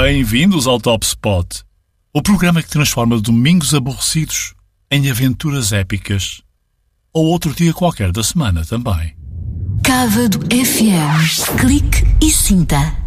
Bem-vindos ao Top Spot, o programa que transforma domingos aborrecidos em aventuras épicas. Ou outro dia qualquer da semana também. Cávado FM. Clique e sinta.